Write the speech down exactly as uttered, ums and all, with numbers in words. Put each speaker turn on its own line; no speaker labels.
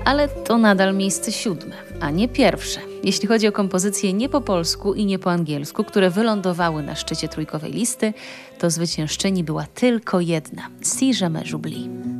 Ale to nadal miejsce siódme, a nie pierwsze. Jeśli chodzi o kompozycje nie po polsku i nie po angielsku, które wylądowały na szczycie trójkowej listy, to zwyciężczyni była tylko jedna – Si jamais j'oublie.